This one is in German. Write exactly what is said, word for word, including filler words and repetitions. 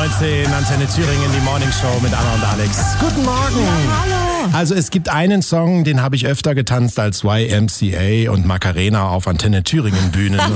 neunzehn, Antenne Thüringen, die Morning Show mit Anna und Alex. Guten Morgen. Ja, hallo. Also es gibt einen Song, den habe ich öfter getanzt als Y M C A und Macarena auf Antenne Thüringen Bühnen.